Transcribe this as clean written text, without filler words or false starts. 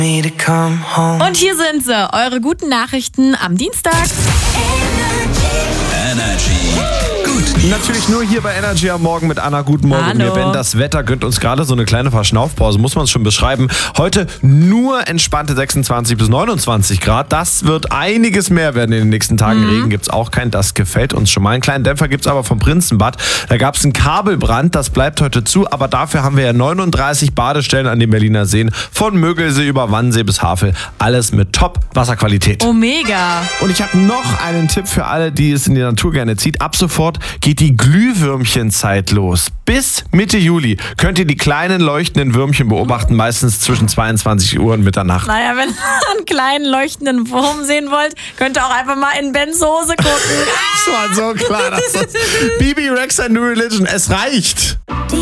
Und hier sind sie, eure guten Nachrichten am Dienstag. Energy. Natürlich nur hier bei Energy am Morgen mit Anna. Guten Morgen. Hallo. Mir, Ben. Das Wetter gönnt uns gerade so eine kleine Verschnaufpause, muss man es schon beschreiben. Heute nur entspannte 26 bis 29 Grad. Das wird einiges mehr werden in den nächsten Tagen. Regen gibt es auch keinen, das gefällt uns schon mal. Einen kleinen Dämpfer gibt es aber vom Prinzenbad. Da gab es einen Kabelbrand, das bleibt heute zu. Aber dafür haben wir ja 39 Badestellen an den Berliner Seen. Von Mögelsee über Wannsee bis Havel. Alles mit Top-Wasserqualität. Oh, mega. Und ich habe noch einen Tipp für alle, die es in die Natur gerne zieht. Ab sofort geht die Glühwürmchenzeit los. Bis Mitte Juli könnt ihr die kleinen leuchtenden Würmchen beobachten, meistens zwischen 22 Uhr und Mitternacht. Naja, wenn ihr einen kleinen leuchtenden Wurm sehen wollt, könnt ihr auch einfach mal in Bens Hose gucken. Das war so klar. Bibi Rexa New Religion, es reicht.